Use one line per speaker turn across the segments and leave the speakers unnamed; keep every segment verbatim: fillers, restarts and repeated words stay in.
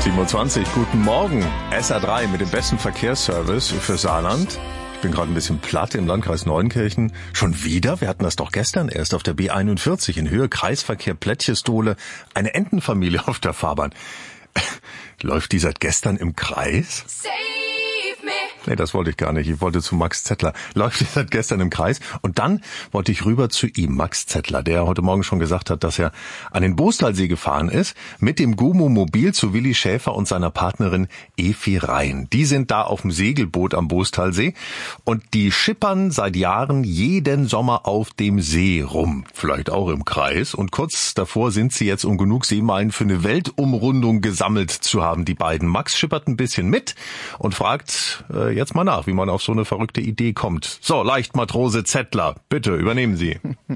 sieben Uhr zwanzig, guten Morgen. S R drei mit dem besten Verkehrsservice für Saarland. Ich bin gerade ein bisschen platt im Landkreis Neunkirchen. Schon wieder? Wir hatten das doch gestern erst auf der B einundvierzig in Höhe Kreisverkehr Plätschestole. Eine Entenfamilie auf der Fahrbahn. Läuft die seit gestern im Kreis? Nee, das wollte ich gar nicht. Ich wollte zu Max Zettler. Läuft die seit gestern im Kreis. Und dann wollte ich rüber zu ihm, Max Zettler, der heute Morgen schon gesagt hat, dass er an den Bostalsee gefahren ist, mit dem Gomo-Mobil zu Willi Schäfer und seiner Partnerin Efi Rhein. Die sind da auf dem Segelboot am Bostalsee und die schippern seit Jahren jeden Sommer auf dem See rum. Vielleicht auch im Kreis. Und kurz davor sind sie jetzt, um genug Seemeilen für eine Weltumrundung gesammelt zu haben, die beiden. Max schippert ein bisschen mit und fragt äh, jetzt mal nach, wie man auf so eine verrückte Idee kommt. So, Leichtmatrose Zettler, bitte übernehmen Sie.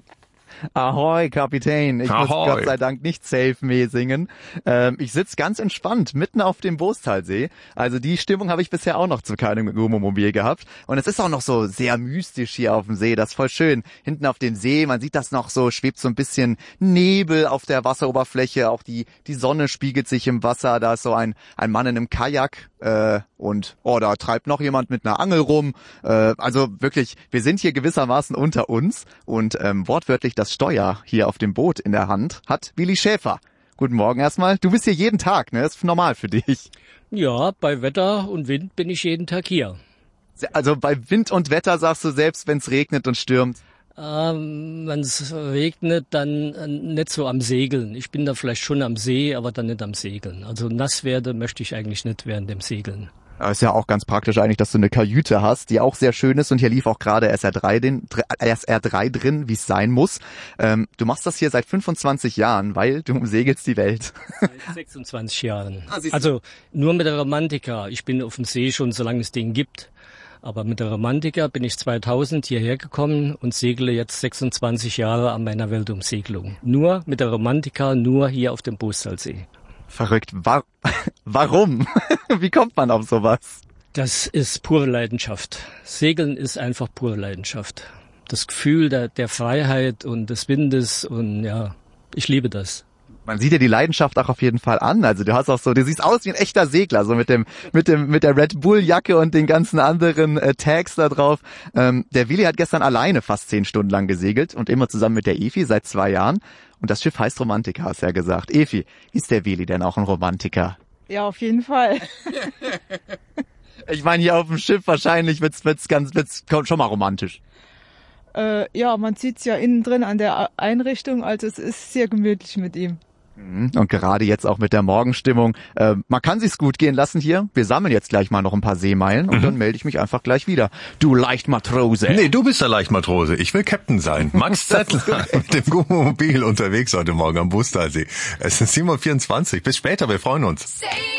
Ahoi, Kapitän. Ich
Ahoi.
muss Gott sei Dank nicht Save Me singen. Ähm, ich sitze ganz entspannt mitten auf dem Bostalsee. Also die Stimmung habe ich bisher auch noch zu keinem Gomo-Mobil gehabt. Und es ist auch noch so sehr mystisch hier auf dem See. Das ist voll schön. Hinten auf dem See, man sieht das noch so, schwebt so ein bisschen Nebel auf der Wasseroberfläche. Auch die die Sonne spiegelt sich im Wasser. Da ist so ein ein Mann in einem Kajak. Äh, und oh, da treibt noch jemand mit einer Angel rum. Äh, also wirklich, wir sind hier gewissermaßen unter uns. Und ähm, wortwörtlich das Steuer hier auf dem Boot in der Hand hat Willi Schäfer. Guten Morgen erstmal. Du bist hier jeden Tag, ne? Ist normal für dich.
Ja, bei Wetter und Wind bin ich jeden Tag hier.
Also bei Wind und Wetter sagst du selbst, wenn es regnet und stürmt.
Ähm, wenn es regnet, dann äh, nicht so am Segeln. Ich bin da vielleicht schon am See, aber dann nicht am Segeln. Also nass werde möchte ich eigentlich nicht während dem Segeln.
Ja, ist ja auch ganz praktisch eigentlich, dass du eine Kajüte hast, die auch sehr schön ist. Und hier lief auch gerade S R drei, den, S R drei drin, wie es sein muss. Ähm, du machst das hier seit fünfundzwanzig Jahren, weil du umsegelst die Welt.
Seit sechsundzwanzig Jahren. Also nur mit der Romantika. Ich bin auf dem See schon, solange es den gibt. Aber mit der Romantika bin ich zweitausend hierher gekommen und segle jetzt sechsundzwanzig Jahre an meiner Weltumsegelung. Nur mit der Romantika, nur hier auf dem Bostalsee.
Verrückt. War, warum? Wie kommt man auf sowas?
Das ist pure Leidenschaft. Segeln ist einfach pure Leidenschaft. Das Gefühl der, der Freiheit und des Windes und ja, ich liebe das.
Man sieht dir die Leidenschaft auch auf jeden Fall an. Also du hast auch so, du siehst aus wie ein echter Segler, so mit dem, mit dem, mit der Red Bull Jacke und den ganzen anderen äh, Tags da drauf. Ähm, der Willi hat gestern alleine fast zehn Stunden lang gesegelt und immer zusammen mit der Efi seit zwei Jahren. Und das Schiff heißt Romantika, hast du ja gesagt. Efi, ist der Willi denn auch ein Romantiker?
Ja, auf jeden Fall.
Ich meine, hier auf dem Schiff wahrscheinlich wird's, wird's ganz, wird's schon mal romantisch.
Äh, ja, man sieht's ja innen drin an der Einrichtung, also es ist sehr gemütlich mit ihm.
Und gerade jetzt auch mit der Morgenstimmung. Äh, man kann sich's gut gehen lassen hier. Wir sammeln jetzt gleich mal noch ein paar Seemeilen und mhm. dann melde ich mich einfach gleich wieder. Du Leichtmatrose.
Nee, du bist der Leichtmatrose. Ich will Captain sein. Max Zettler mit dem Gomo-Mobil unterwegs heute Morgen am Bostalsee. Es ist sieben Uhr vierundzwanzig. Bis später, wir freuen uns.